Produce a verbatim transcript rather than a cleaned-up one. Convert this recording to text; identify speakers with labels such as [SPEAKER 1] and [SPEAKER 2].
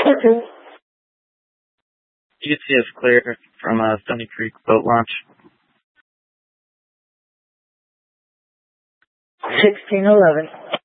[SPEAKER 1] G T is clear from uh, Stony Creek boat launch.
[SPEAKER 2] sixteen eleven.